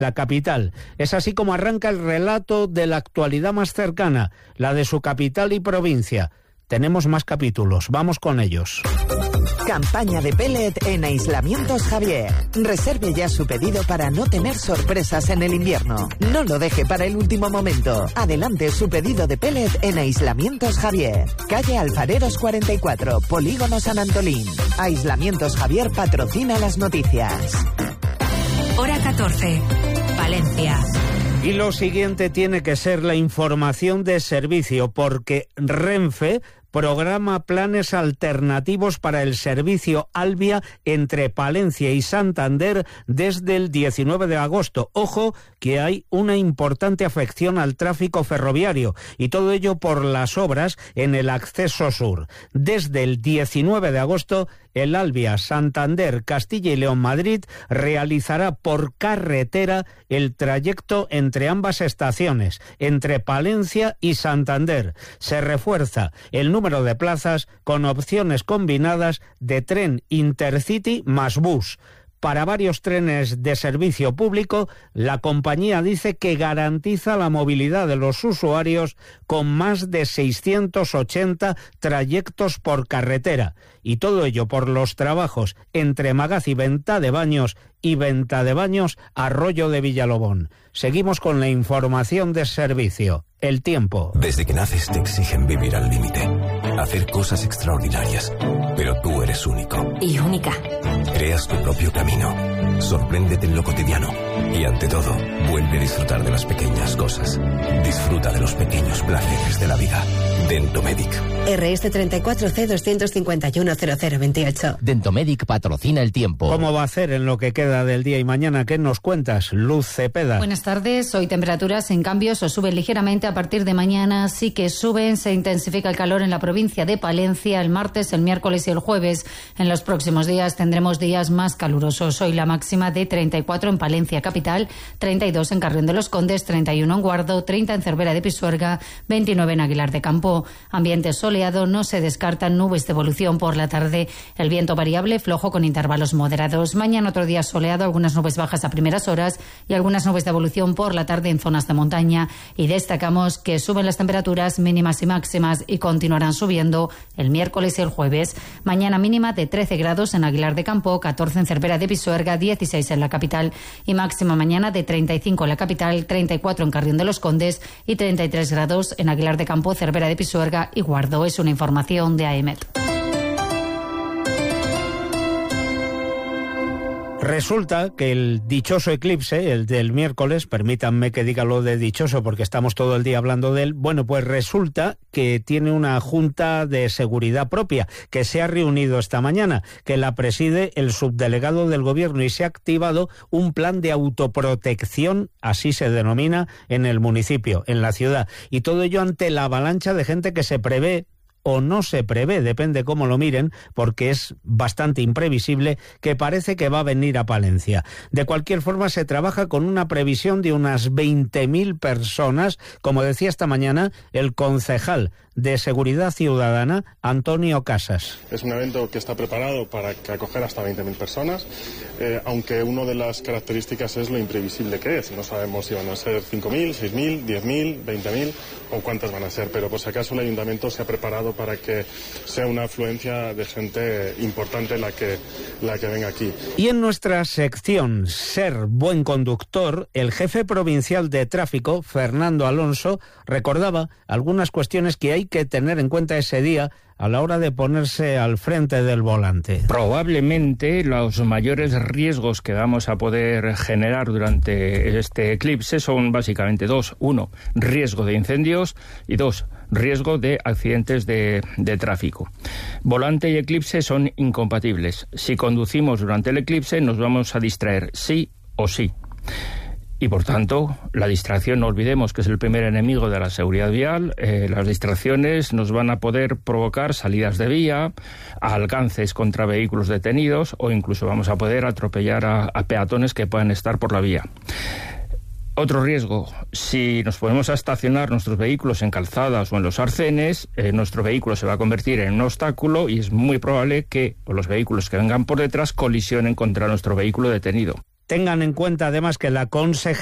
la capital. Es así como arranca el relato de la actualidad más cercana, la de su capital y provincia. Tenemos más capítulos, vamos con ellos. Campaña de pellet en Aislamientos Javier. Reserve ya su pedido para no tener sorpresas en el invierno. No lo deje para el último momento. Adelante su pedido de pellet en Aislamientos Javier. Calle Alfareros 44, Polígono San Antolín. Aislamientos Javier patrocina las noticias. Hora 14, Valencia. Y lo siguiente tiene que ser la información de servicio, porque Renfe programa planes alternativos para el servicio Alvia entre Palencia y Santander desde el 19 de agosto. Ojo, que hay una importante afección al tráfico ferroviario, y todo ello por las obras en el acceso sur. Desde el 19 de agosto, el Alvia Santander, Castilla y León, Madrid realizará por carretera el trayecto entre ambas estaciones, entre Palencia y Santander. Se refuerza el número de plazas con opciones combinadas de tren Intercity más bus. Para varios trenes de servicio público, la compañía dice que garantiza la movilidad de los usuarios con más de 680 trayectos por carretera. Y todo ello por los trabajos entre Magaz y Venta de Baños y Venta de Baños Arroyo de Villalobón. Seguimos con la información de servicio. El tiempo. Desde que naces te exigen vivir al límite, hacer cosas extraordinarias, pero tú eres único. Y única. Creas tu propio camino, sorpréndete en lo cotidiano y, ante todo, vuelve a disfrutar de las pequeñas cosas. Disfruta de los pequeños placeres de la vida. Dentomedic. RS 34C 251 0028. Dentomedic patrocina el tiempo. ¿Cómo va a hacer en lo que queda del día y mañana? ¿Qué nos cuentas, Luz Cepeda? Buenas tardes. Hoy temperaturas en cambios o suben ligeramente. A partir de mañana sí que suben. Se intensifica el calor en la provincia de Palencia el martes, el miércoles y el jueves. En los próximos días tendremos días más calurosos. Hoy la máxima de 34 en Palencia capital, 32 en Carrión de los Condes, 31 en Guardo, 30 en Cervera de Pisuerga, 29 en Aguilar de Campo. Ambiente soleado, no se descartan nubes de evolución por la tarde. El viento variable, flojo con intervalos moderados. Mañana otro día soleado, algunas nubes bajas a primeras horas y algunas nubes de evolución por la tarde en zonas de montaña. Y destacamos que suben las temperaturas mínimas y máximas y continuarán subiendo el miércoles y el jueves. Mañana mínima de 13 grados en Aguilar de Campo, 14 en Cervera de Pisuerga, 16 en la capital y máxima mañana de 35 en la capital, 34 en Carrión de los Condes y 33 grados en Aguilar de Campo, Cervera de Pisuerga y Guardo. Es una información de AEMET. Resulta que el dichoso eclipse, el del miércoles, permítanme que diga lo de dichoso porque estamos todo el día hablando de él, bueno, pues resulta que tiene una junta de seguridad propia que se ha reunido esta mañana, que la preside el subdelegado del gobierno, y se ha activado un plan de autoprotección, así se denomina, en el municipio, en la ciudad, y todo ello ante la avalancha de gente que se prevé o no se prevé, depende cómo lo miren, porque es bastante imprevisible, que parece que va a venir a Palencia. De cualquier forma, se trabaja con una previsión de unas 20.000 personas, como decía esta mañana el concejal de Seguridad Ciudadana, Antonio Casas. Es un evento que está preparado para acoger hasta 20.000 personas, aunque una de las características es lo imprevisible que es. No sabemos si van a ser 5.000, 6.000, 10.000, 20.000 o cuántas van a ser, pero por si acaso el ayuntamiento se ha preparado para que sea una afluencia de gente importante la que venga aquí. Y en nuestra sección Ser Buen Conductor, el jefe provincial de tráfico, Fernando Alonso, recordaba algunas cuestiones que hay que tener en cuenta ese día a la hora de ponerse al frente del volante. Probablemente los mayores riesgos que vamos a poder generar durante este eclipse son básicamente dos. Uno, riesgo de incendios, y dos, riesgo de accidentes de tráfico. Volante y eclipse son incompatibles. Si conducimos durante el eclipse nos vamos a distraer sí o sí. Y por tanto, la distracción, no olvidemos que es el primer enemigo de la seguridad vial. Las distracciones nos van a poder provocar salidas de vía, alcances contra vehículos detenidos, o incluso vamos a poder atropellar a peatones que puedan estar por la vía. Otro riesgo, si nos ponemos a estacionar nuestros vehículos en calzadas o en los arcenes, nuestro vehículo se va a convertir en un obstáculo y es muy probable que los vehículos que vengan por detrás colisionen contra nuestro vehículo detenido. Tengan en cuenta además que la consejería